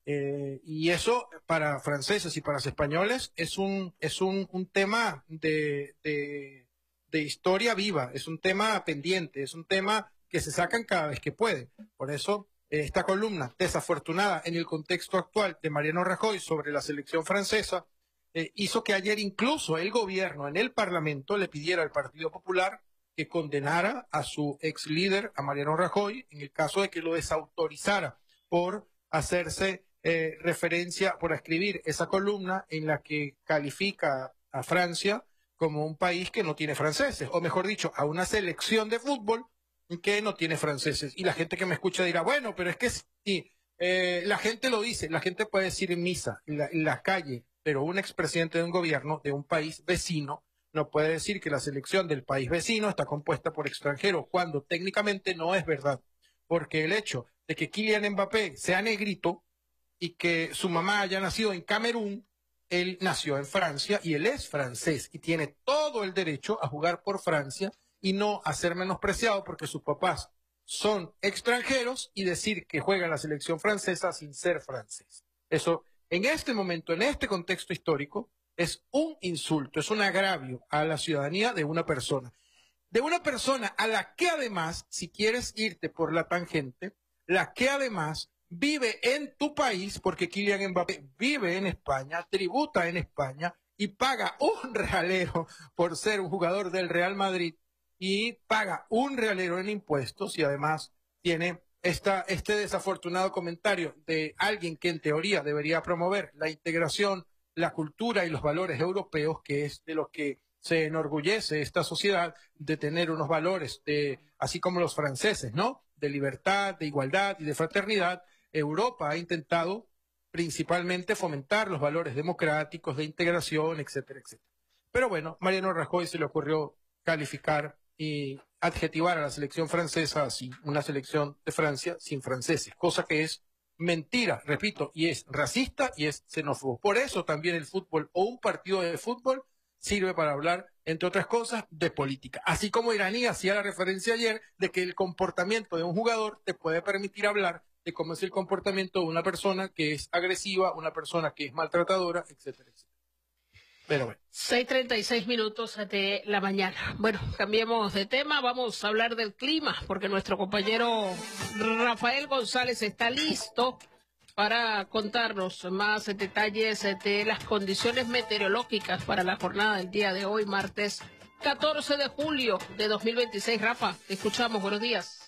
Eh, y eso para franceses y para los españoles es un, es un, un tema de, de, de historia viva, es un tema pendiente, es un tema que se sacan cada vez que pueden. Por eso esta columna desafortunada en el contexto actual de Mariano Rajoy sobre la selección francesa eh, hizo que ayer incluso el gobierno en el Parlamento le pidiera al Partido Popular que condenara a su ex líder, a Mariano Rajoy, en el caso de que lo desautorizara por hacerse eh, referencia, por escribir esa columna en la que califica a Francia como un país que no tiene franceses, o mejor dicho, a una selección de fútbol que no tiene franceses. Y la gente que me escucha dirá, bueno, pero es que sí, eh, la gente lo dice, la gente puede decir en misa, en la, en la calle, pero un expresidente de un gobierno de un país vecino no puede decir que la selección del país vecino está compuesta por extranjeros, cuando técnicamente no es verdad. Porque el hecho de que Kylian Mbappé sea negrito y que su mamá haya nacido en Camerún, él nació en Francia y él es francés y tiene todo el derecho a jugar por Francia y no a ser menospreciado porque sus papás son extranjeros y decir que juega en la selección francesa sin ser francés. Eso, en este momento, en este contexto histórico, es un insulto, es un agravio a la ciudadanía de una persona. De una persona a la que además, si quieres irte por la tangente, la que además vive en tu país, porque Kylian Mbappé vive en España, tributa en España y paga un realero por ser un jugador del Real Madrid y paga un realero en impuestos y además tiene esta, este desafortunado comentario de alguien que en teoría debería promover la integración, la cultura y los valores europeos, que es de lo que se enorgullece esta sociedad, de tener unos valores, de, así como los franceses, ¿no? De libertad, de igualdad y de fraternidad. Europa ha intentado principalmente fomentar los valores democráticos, de integración, etcétera, etcétera. Pero bueno, Mariano Rajoy se le ocurrió calificar y adjetivar a la selección francesa así, una selección de Francia sin franceses, cosa que es mentira, repito, y es racista y es xenófobo. Por eso también el fútbol o un partido de fútbol sirve para hablar, entre otras cosas, de política. Así como Iraní hacía la referencia ayer de que el comportamiento de un jugador te puede permitir hablar de cómo es el comportamiento de una persona que es agresiva, una persona que es maltratadora, etcétera, etcétera. Pero bueno. seis treinta y seis minutos de la mañana. Bueno, cambiemos de tema, vamos a hablar del clima, porque nuestro compañero Rafael González está listo para contarnos más detalles de las condiciones meteorológicas para la jornada del día de hoy, martes catorce de julio de dos mil veintiséis. Rafa, te escuchamos, buenos días.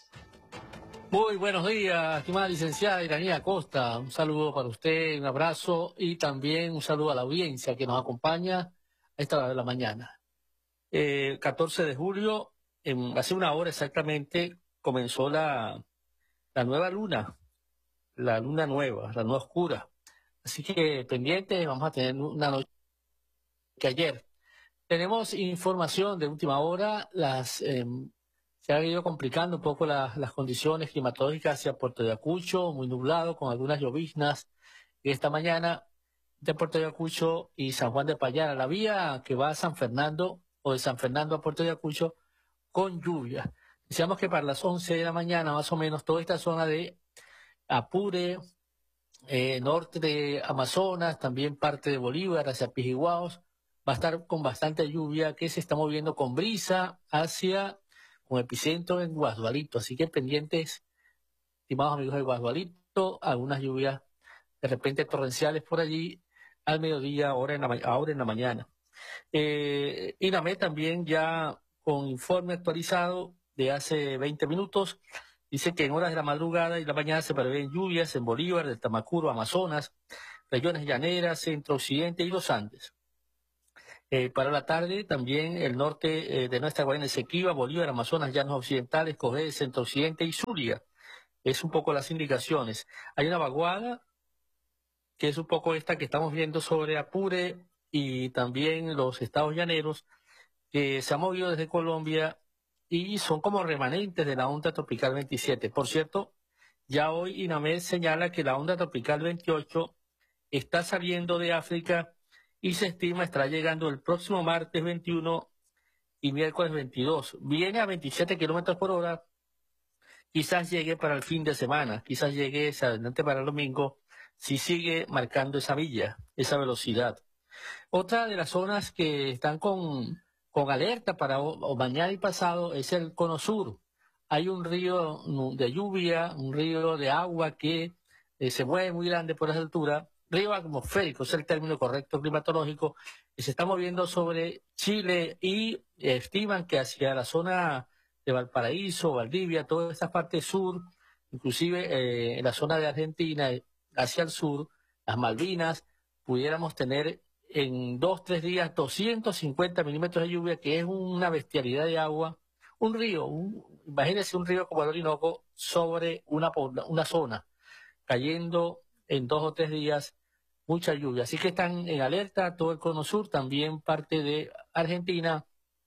Muy buenos días, estimada licenciada Iranía Acosta. Un saludo para usted, un abrazo y también un saludo a la audiencia que nos acompaña a esta hora de la mañana. Eh, catorce de julio, en, hace una hora exactamente, comenzó la, la nueva luna, la luna nueva, la nueva oscura. Así que pendientes, vamos a tener una noche que ayer. Tenemos información de última hora. Las, eh, se han ido complicando un poco la, las condiciones climatológicas hacia Puerto Ayacucho, muy nublado, con algunas lloviznas. Esta mañana de Puerto Ayacucho y San Juan de Payara, la vía que va a San Fernando o de San Fernando a Puerto Ayacucho con lluvia. Decíamos que para las once de la mañana, más o menos, toda esta zona de Apure, eh, norte de Amazonas, también parte de Bolívar, hacia Pijiguaos, va a estar con bastante lluvia que se está moviendo con brisa hacia, con epicentro en Guasdualito. Así que pendientes, estimados amigos de Guasdualito, algunas lluvias de repente torrenciales por allí al mediodía, ahora en la, ahora en la mañana. Eh, INAMED también ya con informe actualizado de hace veinte minutos, dice que en horas de la madrugada y la mañana se prevén lluvias en Bolívar, del Tamacuro, Amazonas, regiones llaneras, centro-occidente y los Andes. Eh, para la tarde también el norte eh, de nuestra Guayana Esequiba, Bolívar, Amazonas, llanos occidentales, Cogé, centro-occidente y Zulia. Es un poco las indicaciones. Hay una vaguada que es un poco esta que estamos viendo sobre Apure y también los estados llaneros, que se ha movido desde Colombia y son como remanentes de la onda tropical veintisiete. Por cierto, ya hoy INAMED señala que la onda tropical veintiocho está saliendo de África y se estima estará llegando el próximo martes veintiuno y miércoles veintidós. Viene a veintisiete kilómetros por hora, quizás llegue para el fin de semana, quizás llegue adelante para el domingo, si sigue marcando esa villa, esa velocidad. Otra de las zonas que están con, con alerta para o, o mañana y pasado es el Cono Sur. Hay un río de lluvia, un río de agua que eh, se mueve muy grande por esa altura, río atmosférico es el término correcto climatológico, que se está moviendo sobre Chile y eh, estiman que hacia la zona de Valparaíso, Valdivia, toda esta parte sur, inclusive eh, en la zona de Argentina, hacia el sur, las Malvinas, pudiéramos tener en dos, tres días doscientos cincuenta milímetros de lluvia, que es una bestialidad de agua. Un río, un, imagínense un río como el Orinoco sobre una, una zona, cayendo en dos o tres días mucha lluvia. Así que están en alerta todo el Cono Sur, también parte de Argentina,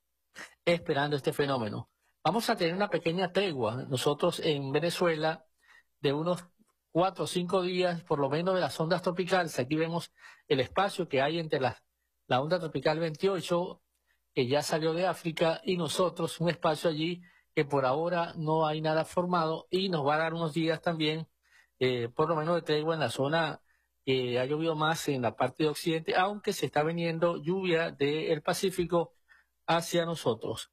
esperando este fenómeno. Vamos a tener una pequeña tregua nosotros en Venezuela de unos cuatro o cinco días, por lo menos, de las ondas tropicales. Aquí vemos el espacio que hay entre la, la onda tropical veintiocho, que ya salió de África, y nosotros, un espacio allí que por ahora no hay nada formado, y nos va a dar unos días también, eh, por lo menos de tregua en la zona que ha llovido más en la parte de occidente, aunque se está viniendo lluvia del Pacífico hacia nosotros.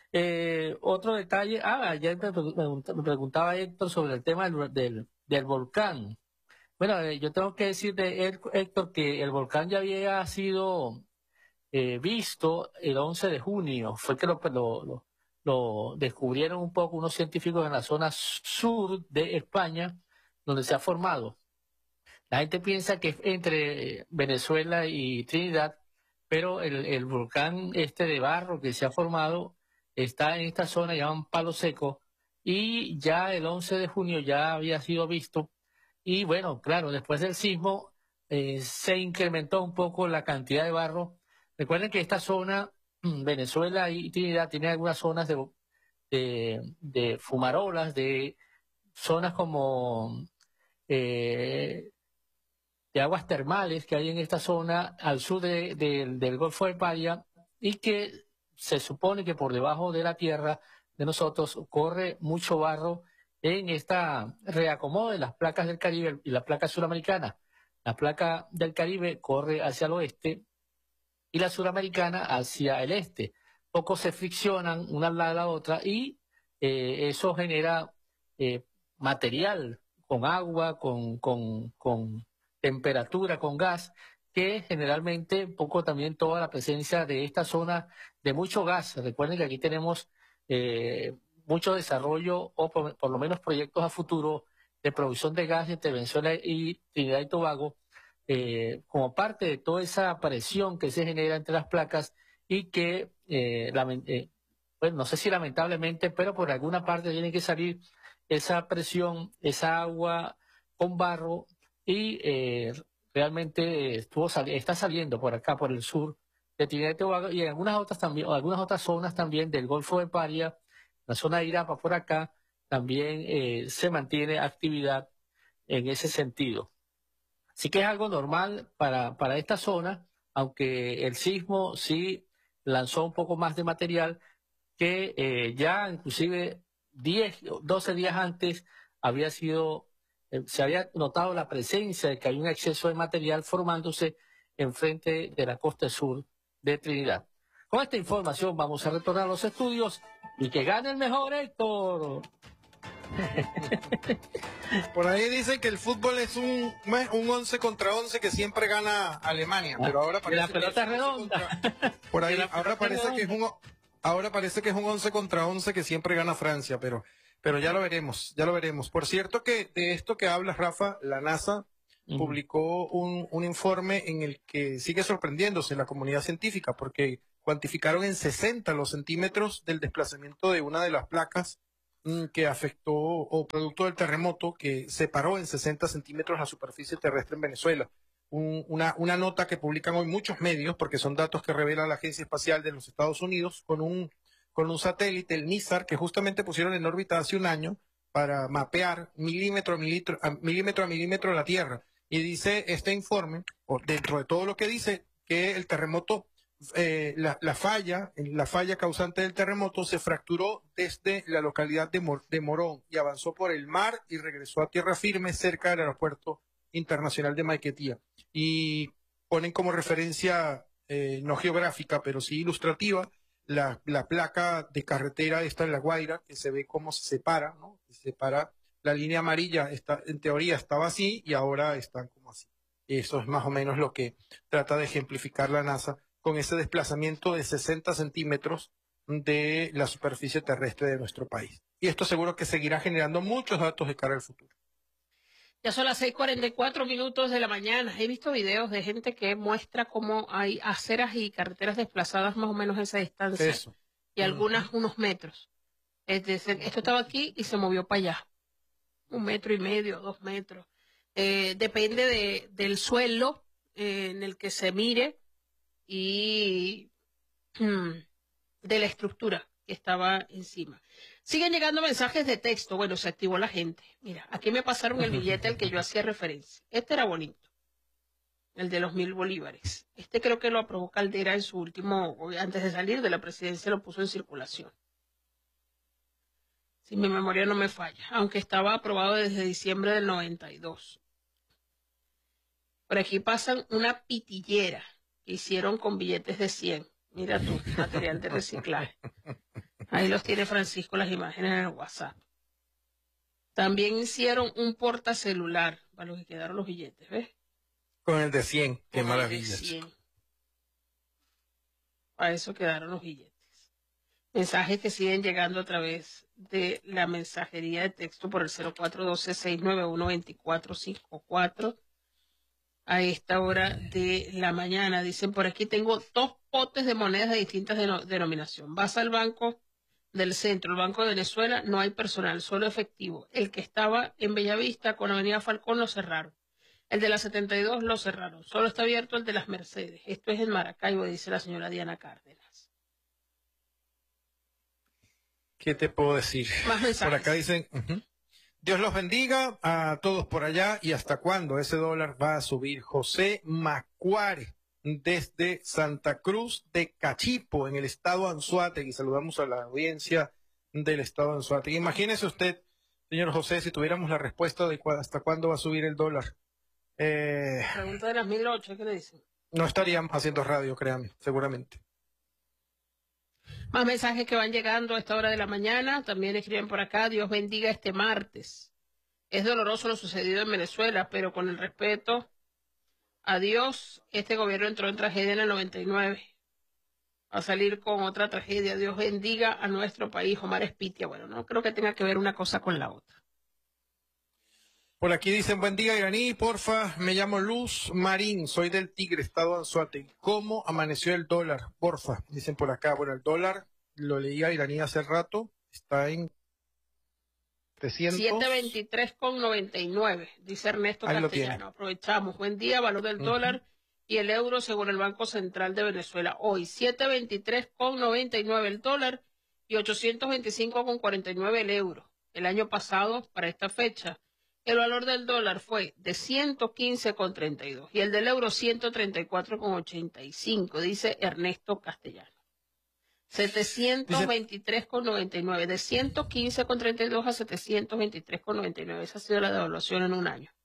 Eh, otro detalle, ah, ayer me, me preguntaba Héctor sobre el tema del, del, del volcán. Bueno, eh, yo tengo que decir de Héctor que el volcán ya había sido eh, visto el once de junio, fue que lo, lo, lo, lo descubrieron un poco unos científicos en la zona sur de España, donde se ha formado. La gente piensa que es entre Venezuela y Trinidad, pero el, el volcán este de barro que se ha formado está en esta zona, llaman Palo Seco, y ya el once de junio ya había sido visto. Y bueno, claro, después del sismo eh, se incrementó un poco la cantidad de barro. Recuerden que esta zona, Venezuela y Trinidad, tiene algunas zonas de, de, de fumarolas, de zonas como eh, de aguas termales que hay en esta zona al sur de, de, del Golfo de Paria, y que se supone que por debajo de la tierra de nosotros corre mucho barro en esta reacomodo de las placas del Caribe y la placa suramericana. La placa del Caribe corre hacia el oeste y la suramericana hacia el este. Poco se friccionan una al lado de la otra y eh, eso genera eh, material con agua, con, con, con temperatura, con gas, que generalmente un poco también toda la presencia de esta zona de mucho gas. Recuerden que aquí tenemos eh, mucho desarrollo o por, por lo menos proyectos a futuro de producción de gas entre Venezuela y Trinidad y Tobago, eh, como parte de toda esa presión que se genera entre las placas y que, eh, eh, bueno, no sé si lamentablemente, pero por alguna parte tiene que salir esa presión, esa agua con barro y eh, realmente estuvo sali está saliendo por acá, por el sur de Trinidad y Tobago y en algunas otras también, o algunas otras zonas también del Golfo de Paria, la zona de Irapa por acá, también eh, se mantiene actividad en ese sentido. Así que es algo normal para, para esta zona, aunque el sismo sí lanzó un poco más de material que eh, ya inclusive diez, doce días antes había sido, eh, se había notado la presencia de que hay un exceso de material formándose enfrente de la costa sur de Trinidad. Con esta información vamos a retornar a los estudios y que gane el mejor, Héctor. Por ahí dicen que el fútbol es un, un once contra once que siempre gana Alemania, pero ahora parece la pelota que redonda. Contra, por ahí ahora parece que es un ahora parece que es un once contra once que siempre gana Francia, pero pero ya lo veremos, ya lo veremos. Por cierto que de esto que hablas, Rafa, la NASA uh-huh. publicó un, un informe en el que sigue sorprendiéndose la comunidad científica porque cuantificaron en sesenta los centímetros del desplazamiento de una de las placas que afectó o producto del terremoto que separó en sesenta centímetros la superficie terrestre en Venezuela. Un, una, una nota que publican hoy muchos medios, porque son datos que revela la Agencia Espacial de los Estados Unidos, con un, con un satélite, el NISAR, que justamente pusieron en órbita hace un año para mapear milímetro a milímetro a milímetro, a milímetro la Tierra. Y dice este informe, o dentro de todo lo que dice, que el terremoto Eh, la, la falla, la falla causante del terremoto se fracturó desde la localidad de, Mor de Morón y avanzó por el mar y regresó a tierra firme cerca del aeropuerto internacional de Maiquetía. Y ponen como referencia, eh, no geográfica, pero sí ilustrativa, la, la placa de carretera esta en La Guaira, que se ve cómo se separa, ¿no? Se separa, la línea amarilla está, en teoría estaba así y ahora están como así. Eso es más o menos lo que trata de ejemplificar la NASA con ese desplazamiento de sesenta centímetros de la superficie terrestre de nuestro país. Y esto seguro que seguirá generando muchos datos de cara al futuro. Ya son las seis cuarenta y cuatro minutos de la mañana. He visto videos de gente que muestra cómo hay aceras y carreteras desplazadas más o menos a esa distancia. Eso. Y algunas uh-huh. unos metros. Es decir, esto estaba aquí y se movió para allá. Un metro y medio, dos metros. Eh, depende de, del suelo eh, en el que se mire y hmm, de la estructura que estaba encima. Siguen llegando mensajes de texto. Bueno, se activó la gente. Mira, aquí me pasaron el billete al que yo hacía referencia. Este era bonito, el de los mil bolívares. Este creo que lo aprobó Caldera en su último, antes de salir de la presidencia, lo puso en circulación. Si mi memoria no me falla, aunque estaba aprobado desde diciembre del noventa y dos. Por aquí pasan una pitillera que hicieron con billetes de cien. Mira tú, material de reciclaje. Ahí los tiene Francisco las imágenes en el WhatsApp. También hicieron un portacelular para los que quedaron los billetes, ¿ves? Con el de cien, qué maravilla. Para eso quedaron los billetes. Mensajes que siguen llegando a través de la mensajería de texto por el cero cuatro uno dos, seis nueve uno, dos cuatro cinco cuatro. A esta hora de la mañana. Dicen por aquí, tengo dos potes de monedas de distintas denominación. Vas al banco del centro, el Banco de Venezuela, no hay personal, solo efectivo. El que estaba en Bellavista con Avenida Falcón lo cerraron. El de la setenta y dos lo cerraron. Solo está abierto el de las Mercedes. Esto es en Maracaibo, dice la señora Diana Cárdenas. ¿Qué te puedo decir? Más mensajes. Por acá dicen... Uh-huh. Dios los bendiga a todos por allá y hasta cuándo ese dólar va a subir. José Macuare, desde Santa Cruz de Cachipo, en el estado Anzoátegui. Saludamos a la audiencia del estado Anzoátegui. Imagínese usted, señor José, si tuviéramos la respuesta de cu hasta cuándo va a subir el dólar. Eh, Pregunta de las mil ocho, ¿qué le dicen? No estaríamos haciendo radio, créanme, seguramente. Más mensajes que van llegando a esta hora de la mañana. También escriben por acá, Dios bendiga este martes. Es doloroso lo sucedido en Venezuela, pero con el respeto a Dios, este gobierno entró en tragedia en el noventa y nueve. Va a salir con otra tragedia. Dios bendiga a nuestro país. Omar Espitia. Bueno, no creo que tenga que ver una cosa con la otra. Por aquí dicen, buen día, Iraní, porfa, me llamo Luz Marín, soy del Tigre, estado Anzoátegui. ¿Cómo amaneció el dólar? Porfa, dicen por acá. Bueno, el dólar, lo leía Iraní hace rato, está en trescientos... siete veintitrés con noventa y nueve, dice Ernesto Ahí Castellano. Aprovechamos. Buen día, valor del uh-huh. dólar y el euro según el Banco Central de Venezuela. Hoy setecientos veintitrés con noventa y nueve el dólar y ochocientos veinticinco con cuarenta y nueve el euro. El año pasado, para esta fecha, el valor del dólar fue de ciento quince con treinta y dos y el del euro ciento treinta y cuatro con ochenta y cinco, dice Ernesto Castellano. setecientos veintitrés con noventa y nueve, de ciento quince con treinta y dos a setecientos veintitrés con noventa y nueve. Esa ha sido la devaluación en un año.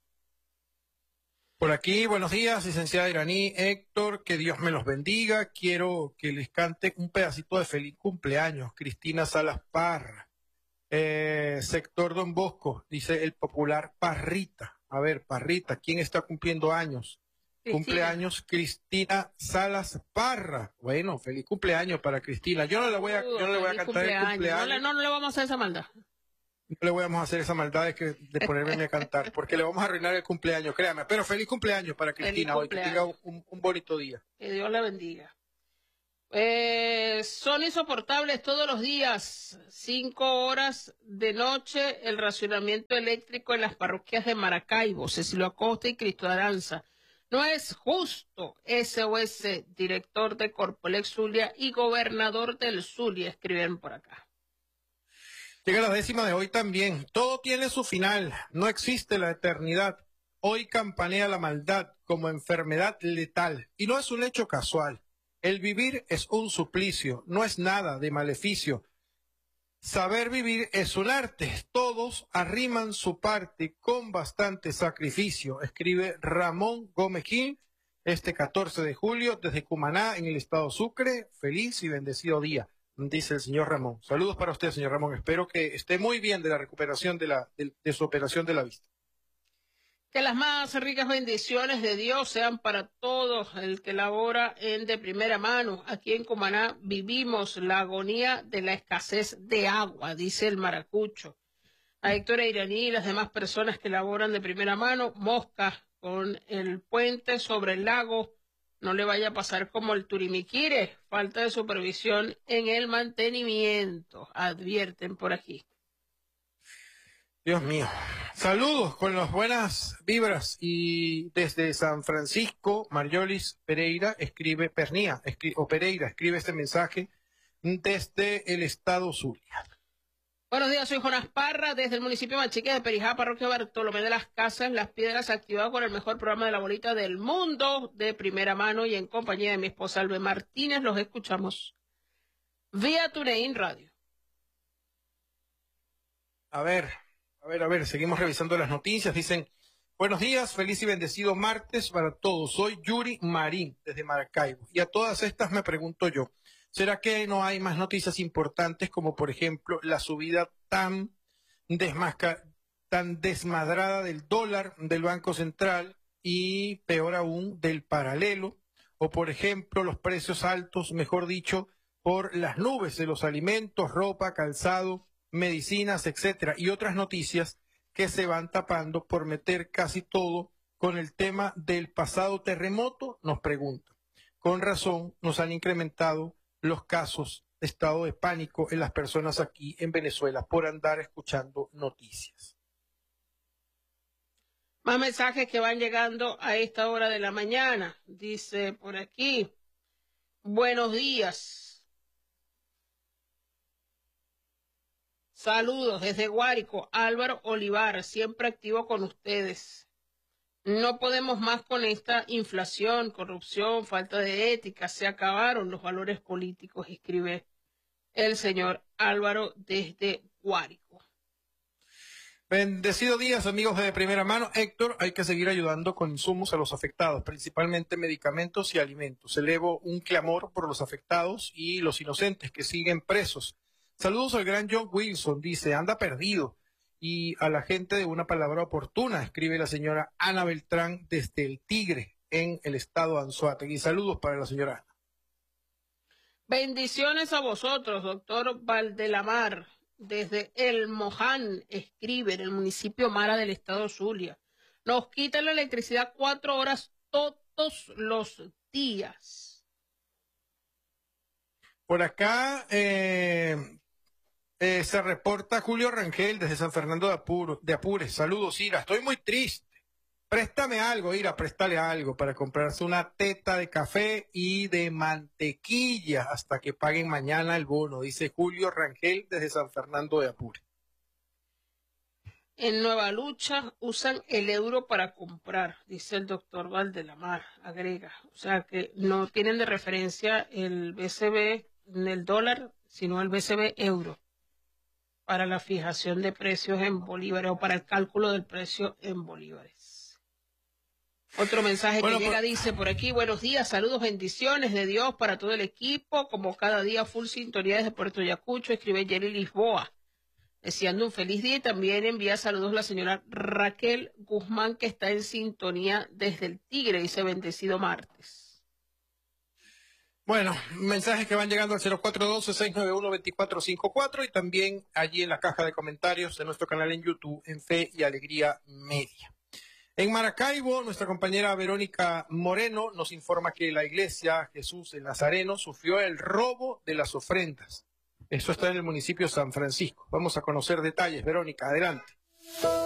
Por aquí, buenos días, licenciada Iraní, Héctor, que Dios me los bendiga. Quiero que les cante un pedacito de feliz cumpleaños. Cristina Salas Parra. Eh, sector Don Bosco, dice el popular Parrita. A ver, Parrita, ¿quién está cumpliendo años? Cristina. Cumpleaños Cristina Salas Parra. Bueno, feliz cumpleaños para Cristina. Yo no le voy a, yo no le voy a cantar cumpleaños. el cumpleaños. No, no, no le vamos a hacer esa maldad. No le voy a hacer esa maldad de, que, de ponerme a cantar, porque le vamos a arruinar el cumpleaños, créame. Pero feliz cumpleaños para Cristina hoy, que tenga un, un bonito día. Que Dios la bendiga. Eh, son insoportables todos los días, cinco horas de noche, el racionamiento eléctrico en las parroquias de Maracaibo, Cecilio Acosta y Cristo Aranza. No es justo. S O S, director de Corpolex Zulia y gobernador del Zulia, escriben por acá. Llega la décima de hoy también. Todo tiene su final. No existe la eternidad. Hoy campanea la maldad como enfermedad letal. Y no es un hecho casual. El vivir es un suplicio. No es nada de maleficio. Saber vivir es un arte. Todos arriman su parte con bastante sacrificio. Escribe Ramón Gómez Gil este catorce de julio desde Cumaná, en el estado Sucre. Feliz y bendecido día, dice el señor Ramón. Saludos para usted, señor Ramón. Espero que esté muy bien de la recuperación de, la, de, de su operación de la vista. Que las más ricas bendiciones de Dios sean para todos el que labora en de primera mano. Aquí en Cumaná vivimos la agonía de la escasez de agua, dice el maracucho. A Héctor Iraní y las demás personas que laboran de primera mano, mosca con el puente sobre el lago. No le vaya a pasar como el Turimiquire, falta de supervisión en el mantenimiento, advierten por aquí. Dios mío. Saludos con las buenas vibras y desde San Francisco, Mariolis Pereira escribe, Pernía, escribe, o Pereira escribe este mensaje desde el estado Zulia. Buenos días, soy Jonás Parra, desde el municipio Manchique de Perijá, parroquia Bartolomé de las Casas, Las Piedras, activado con el mejor programa de la bolita del mundo, de primera mano y en compañía de mi esposa Albe Martínez. Los escuchamos vía TuneIn Radio. A ver, a ver, a ver, seguimos revisando las noticias. Dicen, buenos días, feliz y bendecido martes para todos. Soy Yuri Marín, desde Maracaibo. Y a todas estas me pregunto yo, ¿será que no hay más noticias importantes como, por ejemplo, la subida tan, desmasca tan desmadrada del dólar del Banco Central y, peor aún, del paralelo? O, por ejemplo, los precios altos, mejor dicho, por las nubes de los alimentos, ropa, calzado, medicinas, etcétera, y otras noticias que se van tapando por meter casi todo con el tema del pasado terremoto, nos preguntan. Con razón, nos han incrementado los casos de estado de pánico en las personas aquí en Venezuela por andar escuchando noticias. Más mensajes que van llegando a esta hora de la mañana. Dice por aquí, buenos días. Saludos desde Guárico, Álvaro Olivar, siempre activo con ustedes. No podemos más con esta inflación, corrupción, falta de ética. Se acabaron los valores políticos, escribe el señor Álvaro desde Guárico. Bendecido días, amigos de primera mano. Héctor, hay que seguir ayudando con insumos a los afectados, principalmente medicamentos y alimentos. Elevo un clamor por los afectados y los inocentes que siguen presos. Saludos al gran John Wilson, dice, anda perdido. Y a la gente de una palabra oportuna, escribe la señora Ana Beltrán desde el Tigre, en el estado de Anzoátegui. Saludos para la señora Ana. Bendiciones a vosotros, doctor Valdelamar, desde El Moján, escribe, en el municipio Mara del estado Zulia. Nos quitan la electricidad cuatro horas todos los días. Por acá eh, eh, se reporta Julio Rangel desde San Fernando de, Apuro, de Apures. Saludos, Ira. Estoy muy triste. Préstame algo, ir a prestarle algo para comprarse una teta de café y de mantequilla hasta que paguen mañana el bono, dice Julio Rangel desde San Fernando de Apure. En Nueva Lucha usan el euro para comprar, dice el doctor Valdelamar, agrega. O sea que no tienen de referencia el B C B en el dólar, sino el B C B euro para la fijación de precios en bolívares o para el cálculo del precio en bolívares. Otro mensaje bueno, que llega por... dice por aquí, buenos días, saludos, bendiciones de Dios para todo el equipo, como cada día full sintonía desde Puerto Ayacucho, escribe Jerry Lisboa. Deseando un feliz día y también envía saludos la señora Raquel Guzmán que está en sintonía desde el Tigre, dice bendecido martes. Bueno, mensajes que van llegando al cero cuatro uno dos, seis nueve uno, dos cuatro cinco cuatro y también allí en la caja de comentarios de nuestro canal en YouTube en Fe y Alegría Media. En Maracaibo, nuestra compañera Verónica Moreno nos informa que la iglesia Jesús el Nazareno sufrió el robo de las ofrendas. Esto está en el municipio de San Francisco. Vamos a conocer detalles. Verónica, adelante.